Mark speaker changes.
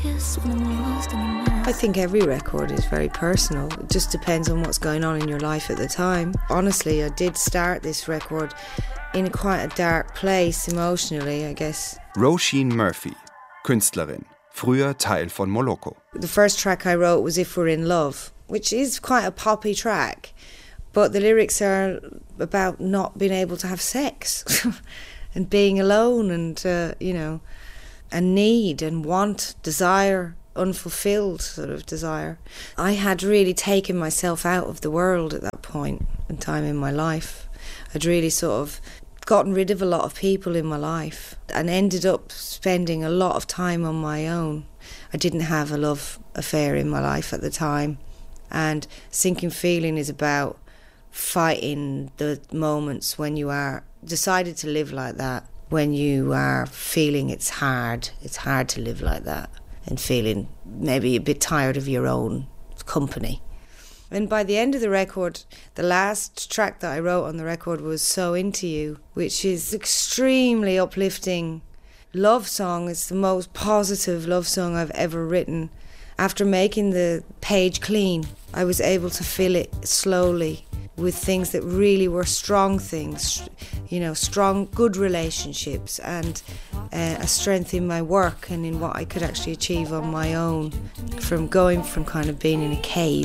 Speaker 1: I think every record is very personal. It just depends on what's going on in your life at the time. Honestly, I did start this record in quite a dark place emotionally, I guess.
Speaker 2: Roisin Murphy, Künstlerin, früher Teil von Moloko.
Speaker 1: The first track I wrote was If We're in Love, which is quite a poppy track, but the lyrics are about not being able to have sex and being alone and, and need and want, desire, unfulfilled sort of desire. I had really taken myself out of the world at that point in time in my life. I'd really sort of gotten rid of a lot of people in my life and ended up spending a lot of time on my own. I didn't have a love affair in my life at the time, and Sinking Feeling is about fighting the moments when you are decided to live like that, when you are feeling it's hard to live like that, and feeling maybe a bit tired of your own company. And by the end of the record, the last track that I wrote on the record was So Into You, which is extremely uplifting love song. It's the most positive love song I've ever written. After making the page clean, I was able to fill it slowly with things that really were strong things, strong, good relationships and a strength in my work and in what I could actually achieve on my own, from going from kind of being in a cave